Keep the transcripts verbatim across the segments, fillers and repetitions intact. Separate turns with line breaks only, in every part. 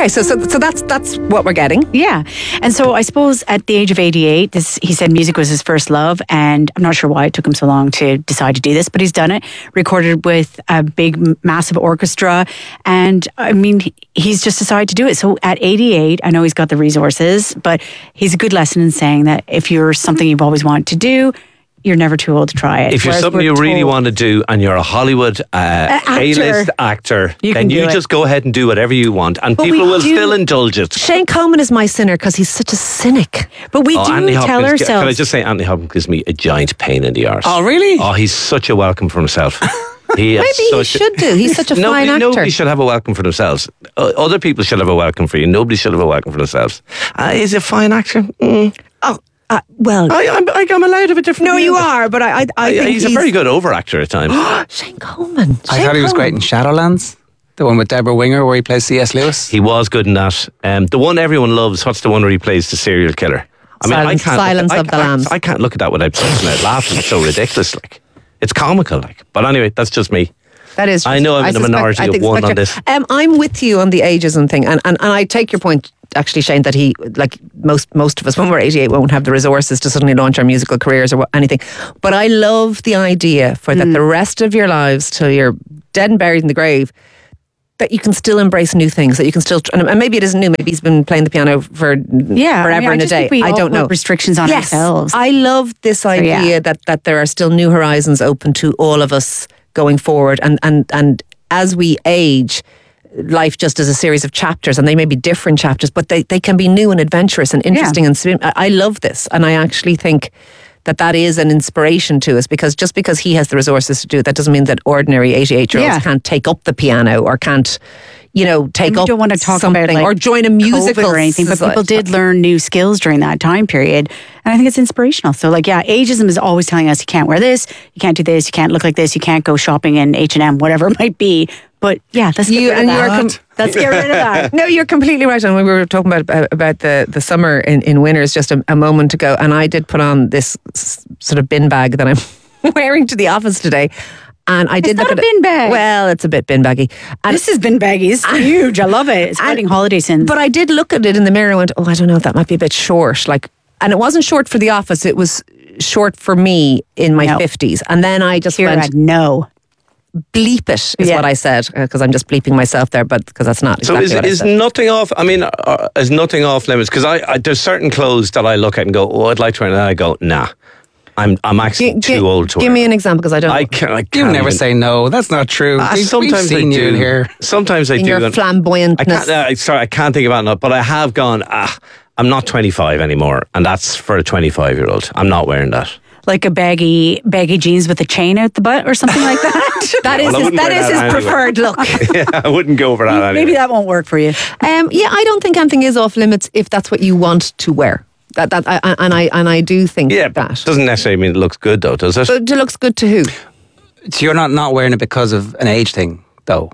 Okay, so, so so that's that's what we're getting.
Yeah. And so I suppose at the age of eighty-eight, this, he said music was his first love. And I'm not sure why it took him so long to decide to do this, but he's done it. Recorded with a big, massive orchestra. And I mean, he's just decided to do it. So at eighty-eight, I know he's got the resources, but he's a good lesson in saying that if you're something you've always wanted to do, you're never too old to try it.
If you're
Whereas
something you
we're
really
told-
want to do and you're a Hollywood uh,
actor.
A-list actor,
You
then
can
you
do it.
just go ahead and do whatever you want and
But
people
we
will
do-
still indulge it.
Shane Coleman is my sinner because he's such a cynic.
But we
Oh,
do
Anthony
tell
Hopkins,
ourselves.
Can I just say Anthony Hopkins gives me a giant pain in the arse.
Oh, really?
Oh, he's such a welcome for himself. He is
Maybe he
such
should do. He's such a
nobody,
fine actor.
Nobody should have a welcome for themselves. Uh, other people should have a welcome for you. Nobody should have a welcome for themselves. Uh, is he a fine actor? Mm.
Oh, uh, well,
I, I'm, I, I'm allowed of a different
no,
view.
you are, but I, I, I
Yeah,
think
he's, a very good over actor at times.
Shane Coleman.
I
Shane
thought he was great
Coleman.
in Shadowlands, the one with Deborah Winger where he plays C S Lewis.
He was good in that. Um, the one everyone loves, what's the one where he plays the serial killer? I
Silence-
I can't
Silence
look,
of the
I,
Lambs.
I, I can't look at that without busting out laughing. It's so ridiculous. Like, it's comical. Like, but anyway, that's just me.
That is.
I know I'm in the
suspect-
minority
I
of
think
one
suspect
on this.
Um, I'm with you on the ageism thing, and, and and I take your point, actually, Shane, that he, like most most of us, when we're eighty-eight, won't have the resources to suddenly launch our musical careers or what, anything. But I love the idea for that the rest of your lives, till you're dead and buried in the grave, that you can still embrace new things, that you can still, and maybe it isn't new, maybe he's been playing the piano for
Yeah,
forever
I mean, I
and a
just
day.
think we
I
all
don't
put
know.
restrictions on
yes,
ourselves.
I love this idea
yeah.
that, that there are still new horizons open to all of us going forward, and, and, and as we age, life just is a series of chapters, and they may be different chapters, but they, they can be new and adventurous and interesting. And swim. I, I love this, and I actually think that that is an inspiration to us, because just because he has the resources to do it, that doesn't mean that ordinary eighty-eight-year-olds
Yeah.
can't take up the piano or can't, you know, take
And we
up
don't want to talk
something
about like
or join a musical
COVID or anything, but people did learn new skills during that time period, and I think it's inspirational. So, like, yeah, ageism is always telling us you can't wear this, you can't do this, you can't look like this, you can't go shopping in H and M, whatever it might be. But yeah, let's get
You-
rid
and
of
you
that.
are com-
let's get rid of that.
No, you're completely right. And we were talking about about, about the, the summer in, in Winners just a, a moment ago, and I did put on this s- sort of bin bag that I'm wearing to the office today. And I did
not
look
a
at
bin
it.
bag.
Well, it's a bit bin baggy. And
This has been baggy. It's huge. I love it. It's wedding holiday sins.
But I did look at it in the mirror and went, oh, I don't know, that might be a bit short. Like, and it wasn't short for the office. It was short for me in my
No.
fifties. And then I just
Kira,
went,
no.
bleep it is
Yeah.
what I said, because I'm just bleeping myself there, but because that's not
So
exactly
is,
what I
is
said.
nothing off? I mean, uh, is nothing off limits? Because I, I there's certain clothes that I look at and go, oh, I'd like to wear, and then I go, nah, I'm I'm actually
Gi-
too
gi-
old to
Give
wear.
me an example, because I don't.
I can't. I can't
You never
even-
say no. That's not true.
Ah,
We've, we've
sometimes
seen
I do.
you in here.
Sometimes I
in
do.
your
and
flamboyantness.
I can't. Uh, sorry, I can't think about it. But I have gone. Ah, I'm not twenty-five anymore, and that's for a twenty-five-year-old. I'm not wearing that.
Like a baggy baggy jeans with a chain out the butt or something like that.
That is
Well, I
his,
wouldn't
that
wear
is
that
his
anyway.
preferred look.
Yeah, I wouldn't go for that anyway.
Maybe that won't work for you.
Um, yeah, I don't think anything is off limits if that's what you want to wear. That that I, I- and I and I do think
Yeah, but
that.
doesn't necessarily mean it looks good, though, does it?
But it looks good to who?
So you're not, not wearing it because of an age thing, though?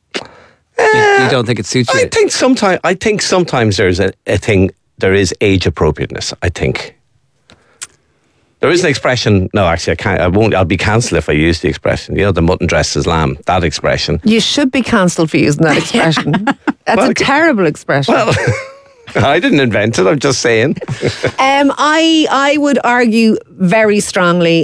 you, you don't think it suits you?
I think sometimes. I think sometimes there's a, a thing. There is age appropriateness. I think. There is an expression. No, actually, I can't. I won't. I'll be cancelled if I use the expression. You know, the mutton dressed as lamb. That expression.
You should be cancelled for using that expression. That's
Well,
a terrible expression.
Well, I didn't invent it. I'm just saying.
Um, I I would argue very strongly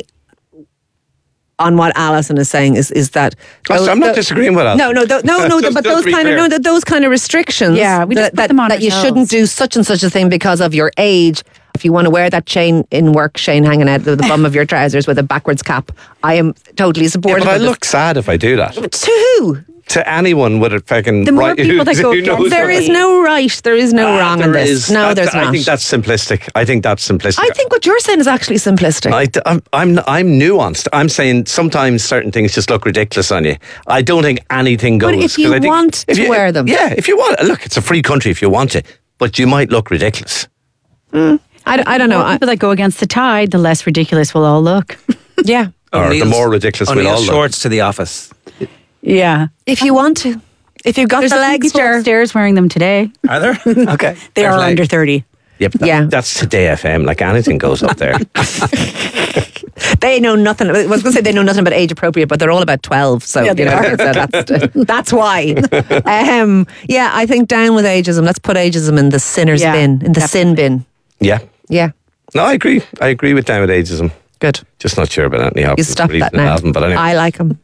on what Alison is saying is is that
Oh, so I'm not disagreeing with Alison.
No, no, th- no, no.
Just-
but
just
those
to be
kind of
clear.
no, that those kind of restrictions.
Yeah, we just
that
put
that,
them on
that you
ourselves.
shouldn't do such and such a thing because of your age. If you want to wear that chain in work, Shane, hanging out of the bum of your trousers with a backwards cap, I am totally
Yeah,
supportive.
but I
of this.
look sad if I do that.
To who?
To anyone with a fucking
The more
right,
people that
who
go
knows
against-
There
what-
is no right. There is no
Ah,
wrong in
there
this.
is.
No,
That-
there's
I
not.
think that's simplistic. I think that's simplistic.
I think what you're saying is actually simplistic.
I, am I'm, I'm nuanced. I'm saying sometimes certain things just look ridiculous on you. I don't think anything goes.
But if you
'cause I think
want
if
to
you-
wear them.
Yeah, if you want. Look, it's a free country if you want it. But you might look ridiculous.
I, I don't know.
The more
I,
people that go against the tide, the less ridiculous we'll all look.
yeah.
Or the
O'Neill's-
more ridiculous we'll
O'Neill's
all look.
shorts to the office.
Yeah.
If you want to. If you've got
There's
the
a few
legs,
people
Ger.
upstairs wearing them today.
Are there? Okay.
They
Fair
are
play.
under thirty.
Yeah, but that,
Yeah.
that's Today F M. Like anything goes up there.
They know nothing. I was going to say they know nothing about age appropriate, but they're all about twelve. So,
Yeah,
you
they
know,
are.
so that's, that's why. Um, yeah, I think down with ageism. Let's put ageism in the sinner's
Yeah,
bin, in the sin bin.
Yeah.
Yeah,
No, I agree. I agree with down with ageism.
good.
Just not sure about Anthony
You
Hopkins.
stop
believe
that
in
now.
Alvin, but anyway.
I like him.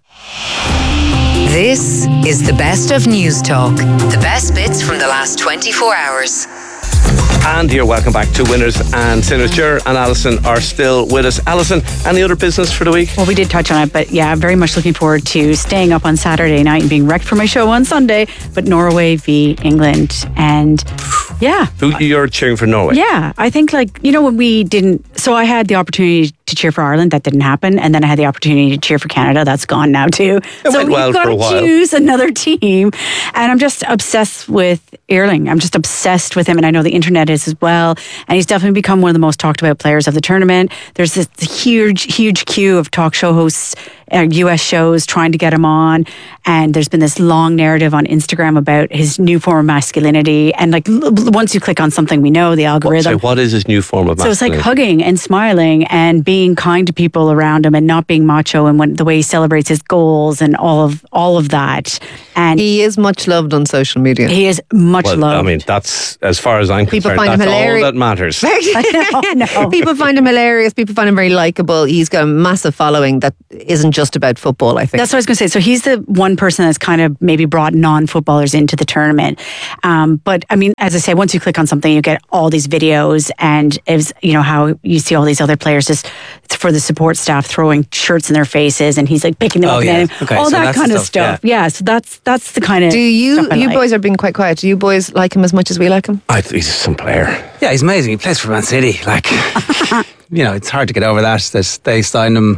This is the best of News Talk. The best bits from the last twenty-four hours.
And you're welcome back to Winners and Sinners. Ger and Alison are still with us. Alison, any other business for the week?
Well, we did touch on it, but yeah, I'm very much looking forward to staying up on Saturday night and being wrecked for my show on Sunday. But Norway v England, and yeah,
Who you're cheering for Norway?
yeah, I think like you know when we didn't. So I had the opportunity to cheer for Ireland, that didn't happen, and then I had the opportunity to cheer for Canada, that's gone now too.
It
so
went well
you've got
for a
to
while.
choose another team, and I'm just obsessed with Erling. I'm just obsessed with him, and I know the internet is as well. And he's definitely become one of the most talked about players of the tournament. There's this huge, huge queue of talk show hosts, uh, U S shows trying to get him on. And there's been this long narrative on Instagram about his new form of masculinity. And like l- l- once you click on something, we know the
What,
algorithm.
so what is his new form of
So it's like
masculinity?
hugging and smiling and being kind to people around him and not being macho, and when, the way he celebrates his goals and all of all of that. And he,
He is much loved on social media.
is much
Well,
loved.
I mean, that's, as far as I'm
People
concerned,
find him
that's all
hilarious.
that matters.
I know.
People find him hilarious. People find him very likable. He's got a massive following that isn't just about football, I think.
That's what I was going to say. So he's the one person that's kind of maybe brought non-footballers into the tournament. Um, but I mean, as I say, once you click on something, you get all these videos, and it's, you know, how you see all these other players just for the support staff throwing shirts in their faces, and he's like picking them
Oh,
up and
yeah.
then
Okay,
all
so
that
that's the
kind of
stuff,
stuff. Yeah. So that's that's the kind of.
Do you,
stuff I
you
like.
boys are being quite quiet. Do you boys like him as much as we like him?
I think he's some player.
Yeah, he's amazing. He plays for Man City. Like, you know, it's hard to get over that. That they signed him.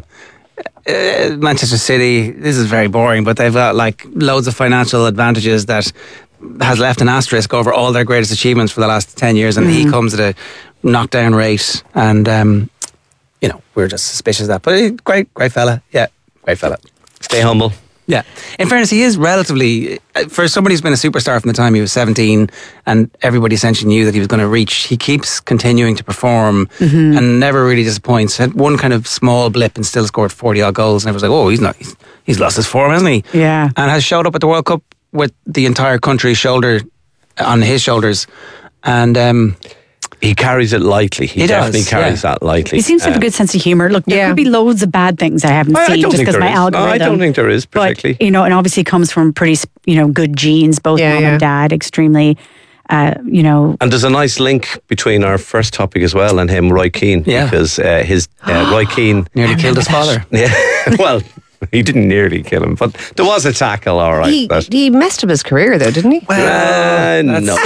Uh, Manchester City. This is very boring, but they've got like loads of financial advantages that has left an asterisk over all their greatest achievements for the last ten years, and he comes at a knockdown rate, and um, you know, we're just suspicious of that. But he, great, great fella. Yeah, great fella.
Stay humble.
Yeah. In fairness, he is relatively, for somebody who's been a superstar from the time he was seventeen, and everybody essentially knew that he was going to reach, he keeps continuing to perform and never really disappoints. Had one kind of small blip and still scored forty odd goals, and everyone's like, oh, he's not, he's, he's lost his form, hasn't he?
Yeah.
And has showed up at the World Cup with the entire country's shoulder, on his shoulders. And, um,
He carries it lightly. He,
He does,
definitely carries
yeah.
that lightly.
He seems to have a
Uh,
good sense of humor. Look, there
Yeah.
could be loads of bad things I haven't
I- I
seen
don't
just
think
because
there
my
is. No,
algorithm.
I don't think there is particularly.
But, you know, and obviously comes from pretty, you know, good genes, both
Yeah,
mom
yeah.
and dad, extremely, uh, you know.
And there's a nice link between our first topic as well and him, Roy Keane.
Yeah.
Because uh, his uh, Roy Keane.
nearly killed his father.
Yeah. Well, he didn't nearly kill him, but there was a tackle, all right.
He,
that-
he messed up his career, though, didn't he?
Uh, no. no.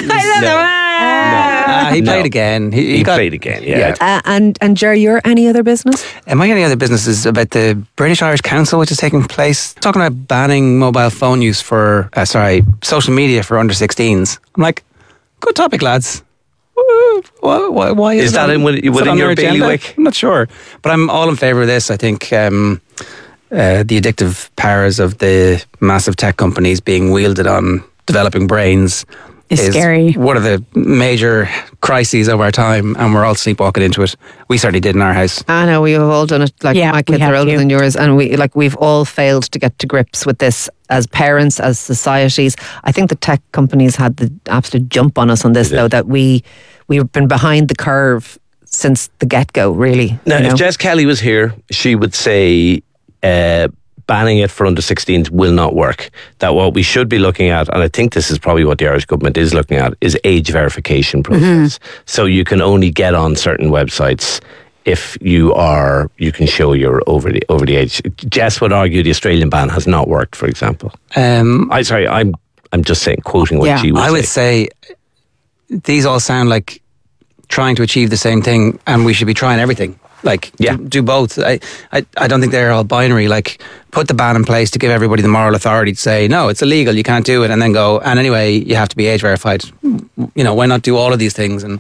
Ah, he
No.
played again. He,
He
got,
played again, yeah.
Uh, and and Ger, you're any other business?
Am I any other businesses about the British Irish Council, which is taking place, talking about banning mobile phone use for, uh, sorry, social media for under sixteens? I'm like, good topic, lads. Why, why, why is,
Is that
on-
in with-
is it
within
on
your
their agenda?
bailiwick?
I'm not sure, but I'm all in favour of this. I think um, uh, the addictive powers of the massive tech companies being wielded on developing brains
Is scary.
one of the major crises of our time, and we're all sleepwalking into it. We certainly did in our house.
I know we have all done it. Like
Yeah,
my
we
kids
have
are older
to.
than yours, and we like we've all failed to get to grips with this as parents, as societies. I think the tech companies had the absolute jump on us on this,
They did.
though. That we we've been behind the curve since the get go. Really.
Now,
you know?
if Jess Kelly was here, she would say uh, banning it for under sixteens will not work. That what we should be looking at, and I think this is probably what the Irish government is looking at, is age verification process. So you can only get on certain websites if you are, you can show you're over the over the age. Jess would argue the Australian ban has not worked, for example.
Um,
I sorry, I'm I'm just saying, quoting what
Yeah,
she would
I
say.
would say these all sound like trying to achieve the same thing, and we should be trying everything. Like,
Yeah.
do, do both. I, I, I don't think they're all binary. Like, put the ban in place to give everybody the moral authority to say, no, it's illegal, you can't do it, and then go, and anyway, you have to be age verified. You know, why not do all of these things? And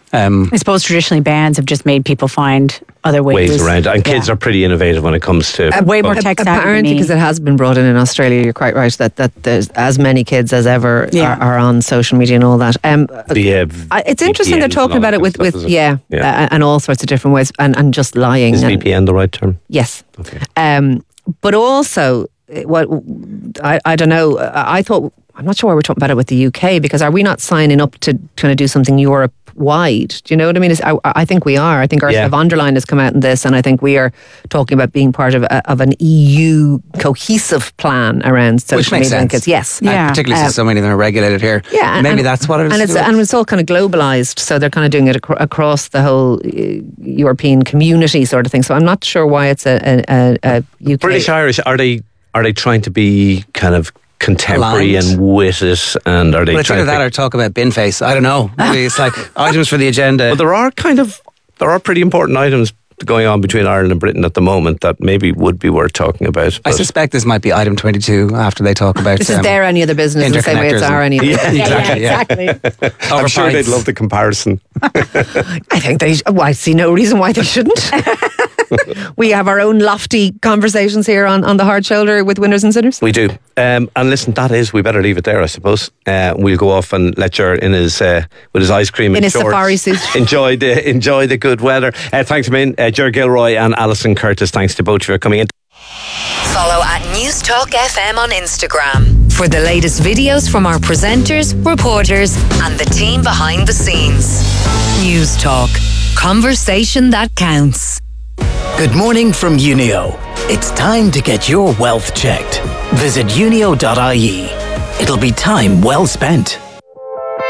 Um,
I suppose traditionally bans have just made people find other ways,
ways around, and kids
Yeah.
are pretty innovative when it comes to
Uh, way more
well,
tech savvy than
Apparently,
me.
because it has been brought in in Australia, you're quite right that that there's as many kids as ever
Yeah.
are, are on social media and all that. Um,
the, uh,
I- it's interesting they're
V P Ns and
talking
all
about
that
it with,
kind of
with
stuff, is it?
yeah,
Yeah.
uh, and all sorts of different ways, and, and just lying.
Is
and-
V P N the right term?
Yes.
Okay.
Um, but also, uh, what I, I don't know. I I thought I'm not sure why we're talking about it with the U K, because are we not signing up to kind of do something Europe wide? Do you know what I mean? It's, I, I think we are. I think Ursula
Yeah.
von der Leyen has come out in this, and I think we are talking about being part of a, of an E U cohesive plan around social
Which makes
media and
sense.
kids. Yes.
and
Yeah.
particularly
Um,
since so many of them are regulated here.
Yeah,
maybe
and,
that's what it is.
And it's and it's all kind of globalized, so they're kind of doing it acro- across the whole uh, European community, sort of thing. So I'm not sure why it's a, a, a, a U K.
British Irish, are they are they trying to be kind of contemporary
Aligned?
and with it, and are they
But it's
trying
either
to
that or talk about bin face. I don't know. Maybe it's like items for the agenda.
But there are kind of there are pretty important items going on between Ireland and Britain at the moment that maybe would be worth talking about.
I
but-
suspect this might be item twenty-two after they talk about
This is
um,
their any other business in the same way it's
interconnectors
our
and-
any other
Yeah,
business.
exactly, yeah.
exactly.
I'm sure they'd
Overpints.
love the comparison.
I think they. Well, I see no reason why they shouldn't. We have our own lofty conversations here on, on the hard shoulder with winners and sinners.
We do. Um, and listen, that is, we better leave it there, I suppose. Uh, we'll go off and let Ger in his uh, with his ice cream
In
and
his
shorts.
safari suit.
Enjoy the enjoy the good weather. Uh, thanks a million, uh, Ger Gilroy and Alison Curtis. Thanks to both of you for coming in.
Follow at News Talk F M on Instagram for the latest videos from our presenters, reporters, and the team behind the scenes. News Talk. Conversation that counts.
Good morning from Unio. It's time to get your wealth checked. Visit unio dot I E. It'll be time well spent.